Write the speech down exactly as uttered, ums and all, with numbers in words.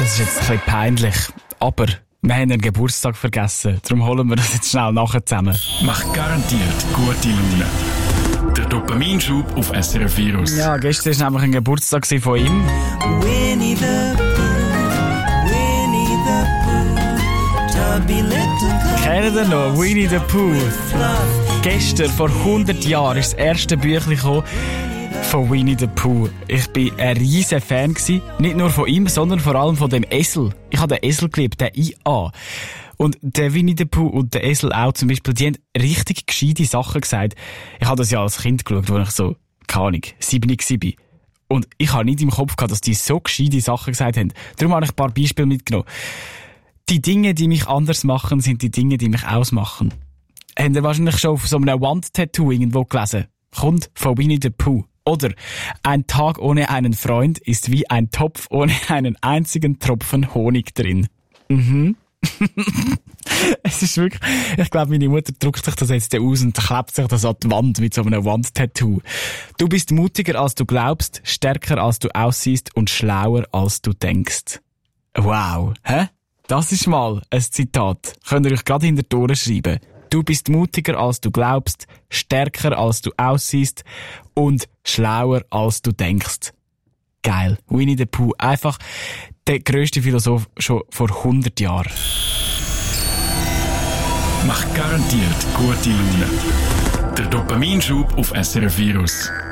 das ist jetzt ein bisschen peinlich. Aber wir haben einen Geburtstag vergessen. Darum holen wir das jetzt schnell nachher zusammen. Macht garantiert gute Laune. Der Dopaminschub auf S R F Virus. Ja, gestern war nämlich ein Geburtstag von ihm. Winnie the Pooh, Winnie the Pooh, Tubby little cloud. Kennt ihr noch? Winnie the Pooh. Gestern, vor hundert Jahren, ist das erste Büchlein gekommen von Winnie the Pooh. Ich war ein riesen Fan gewesen. Nicht nur von ihm, sondern vor allem von dem Esel. Ich habe den Esel geliebt, den I A. Und der Winnie the Pooh und der Esel auch zum Beispiel, die haben richtig gescheite Sachen gesagt. Ich habe das ja als Kind geschaut, wo ich so, keine Ahnung, sieben war. Und ich habe nicht im Kopf gehabt, dass die so gescheite Sachen gesagt haben. Darum habe ich ein paar Beispiele mitgenommen. Die Dinge, die mich anders machen, sind die Dinge, die mich ausmachen. Habt ihr wahrscheinlich schon auf so einem Wandtattoo irgendwo gelesen? Kommt von Winnie the Pooh. Oder ein Tag ohne einen Freund ist wie ein Topf ohne einen einzigen Tropfen Honig drin. Mhm. Es ist wirklich, ich glaube, meine Mutter druckt sich das jetzt aus und klebt sich das an die Wand mit so einem Wandtattoo. Du bist mutiger als du glaubst, stärker als du aussiehst und schlauer als du denkst. Wow, hä? Das ist mal ein Zitat. Könnt ihr euch gerade hinter die Ohren schreiben. Du bist mutiger als du glaubst, stärker als du aussiehst und schlauer als du denkst. Geil. Winnie the Pooh. Einfach der grösste Philosoph schon vor hundert Jahren. Macht garantiert gute Laune. Der Dopaminschub auf S R F Virus.